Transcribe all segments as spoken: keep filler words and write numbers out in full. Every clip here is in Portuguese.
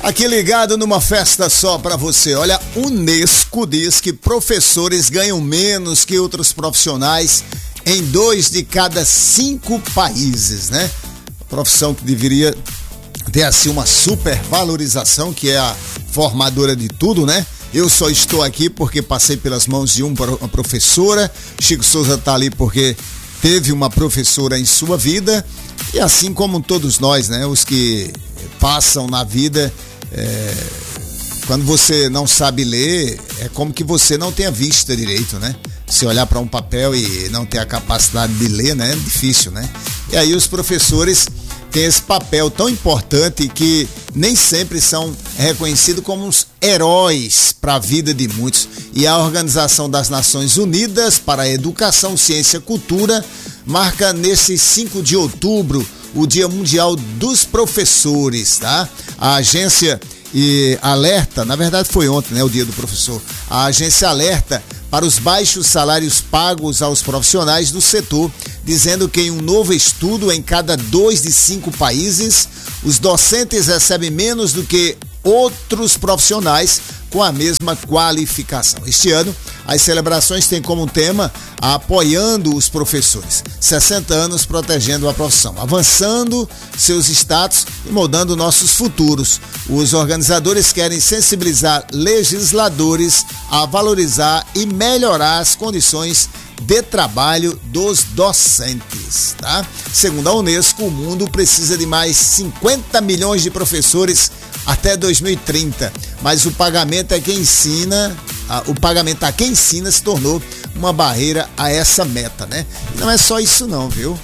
Aqui ligado numa festa só pra você. Olha, Unesco diz que professores ganham menos que outros profissionais em dois de cada cinco países, né? Profissão que deveria ter assim uma super valorização, que é a formadora de tudo, né? Eu só estou aqui porque passei pelas mãos de uma professora. Chico Souza tá ali porque teve uma professora em sua vida. E assim como todos nós, né? Os que passam na vida, é, quando você não sabe ler, é como que você não tenha vista direito, né? Se olhar para um papel e não ter a capacidade de ler, né? É difícil, né? E aí os professores têm esse papel tão importante que nem sempre são reconhecidos como uns heróis para a vida de muitos. E a Organização das Nações Unidas para a Educação, Ciência e Cultura marca nesse cinco de outubro o Dia Mundial dos Professores, tá? A agência e alerta, na verdade foi ontem, né, o Dia do Professor. A agência alerta para os baixos salários pagos aos profissionais do setor, dizendo que em um novo estudo, em cada dois de cinco países, os docentes recebem menos do que outros profissionais com a mesma qualificação. Este ano, as celebrações têm como tema apoiando os professores, sessenta anos protegendo a profissão, avançando seus status e moldando nossos futuros. Os organizadores querem sensibilizar legisladores a valorizar e melhorar as condições de trabalho dos docentes, tá? Segundo a Unesco, o mundo precisa de mais cinquenta milhões de professores até dois mil e trinta, mas o pagamento é quem ensina, o pagamento a quem ensina se tornou uma barreira a essa meta, né? E não é só isso não, viu?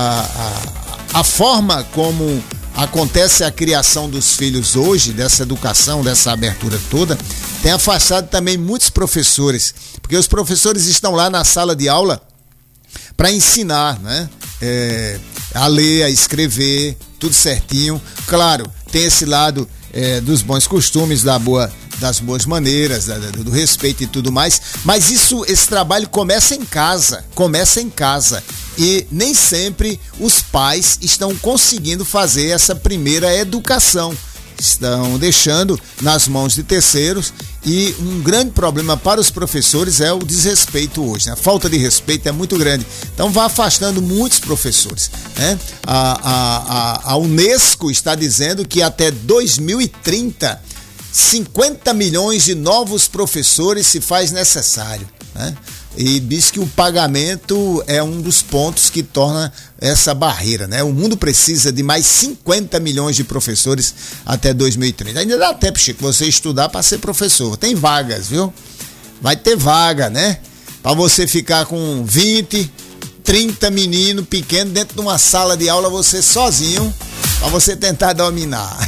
A, a, a forma como acontece a criação dos filhos hoje, dessa educação, dessa abertura toda, tem afastado também muitos professores, porque os professores estão lá na sala de aula para ensinar, né? É, a ler, a escrever, tudo certinho. Claro, tem esse lado é, dos bons costumes, da boa, das boas maneiras, da, do respeito e tudo mais, mas isso, esse trabalho começa em casa, começa em casa. E nem sempre os pais estão conseguindo fazer essa primeira educação. Estão deixando nas mãos de terceiros, e um grande problema para os professores é o desrespeito hoje, né? A falta de respeito é muito grande, então vai afastando muitos professores, né? A, a, a Unesco está dizendo que até dois mil e trinta, cinquenta milhões de novos professores se faz necessário, né? E diz que o pagamento é um dos pontos que torna essa barreira, né? O mundo precisa de mais cinquenta milhões de professores até dois mil e trinta. Ainda dá tempo, Chico, você estudar para ser professor. Tem vagas, viu? Vai ter vaga, né? Para você ficar com vinte, trinta meninos pequenos dentro de uma sala de aula, você sozinho, para você tentar dominar.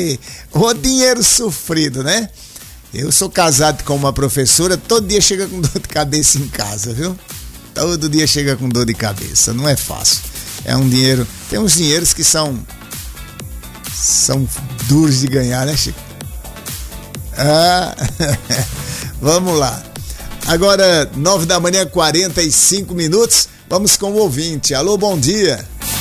O dinheiro sofrido, né? Eu sou casado com uma professora, todo dia chega com dor de cabeça em casa, viu? Todo dia chega com dor de cabeça, não é fácil. É um dinheiro, tem uns dinheiros que são são duros de ganhar, né, Chico? Ah, vamos lá. Agora, nove da manhã, quarenta e cinco minutos, vamos com o ouvinte. Alô, bom dia.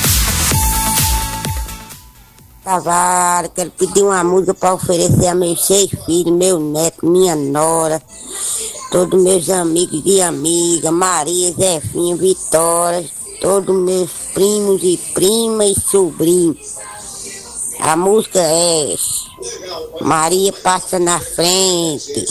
Tavares, quero pedir uma música para oferecer a meus seis filhos, meu neto, minha nora, todos meus amigos e amigas, Maria, Zefinha, Vitória, todos meus primos e primas e sobrinhos. A música é Maria Passa na Frente.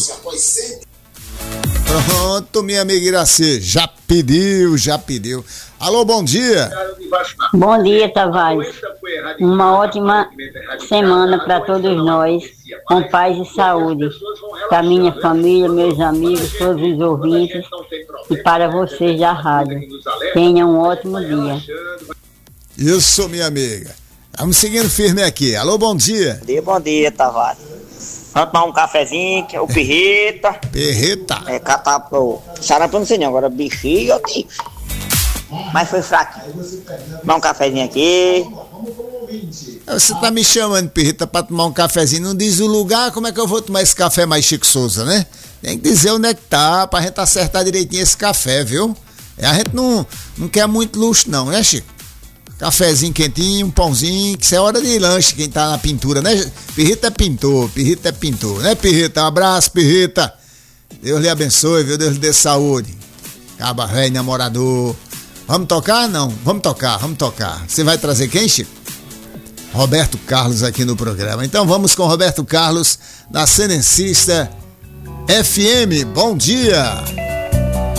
Pronto, minha amiga Iraci, já pediu, já pediu. Alô, bom dia. Bom dia, Tavares. Uma ótima semana para todos nós, com paz e saúde. Para minha família, meus amigos, todos os ouvintes e para vocês da rádio. Tenham um ótimo dia. Isso, minha amiga. Vamos seguindo firme aqui. Alô, bom dia. Bom dia, bom dia, Tavares. Vamos tomar um cafezinho, que é o Perreta. Perreta. É, catar pro... Sarampo não sei não, agora bexiga eu tive. Mas foi fraco. Tomar um cafezinho aqui. Você tá me chamando, de Perreta, pra tomar um cafezinho. Não diz o lugar, como é que eu vou tomar esse café mais Chico Souza, né? Tem que dizer onde é que tá, pra gente acertar direitinho esse café, viu? A gente não, não quer muito luxo não, né, Chico? cafezinho quentinho, um pãozinho, que isso é hora de lanche, quem tá na pintura, né? Pirrita é pintor, Pirrita é pintor, né, Pirrita? Um abraço, Pirrita. Deus lhe abençoe, viu? Deus lhe dê saúde. Caba velho, namorador. Vamos tocar? Não, vamos tocar, vamos tocar. Você vai trazer quem, Chico? Roberto Carlos aqui no programa. Então vamos com Roberto Carlos, da Senencista F M. Bom dia!